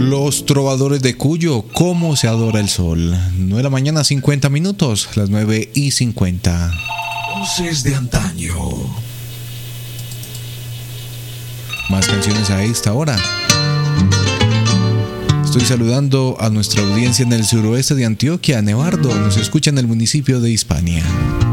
Los Trovadores de Cuyo, ¿cómo se adora el sol? 9 de la mañana, 50 minutos, las 9:50. Voces de antaño. Más canciones a esta hora. Estoy saludando a nuestra audiencia en el suroeste de Antioquia. Nevardo nos escucha en el municipio de Hispania.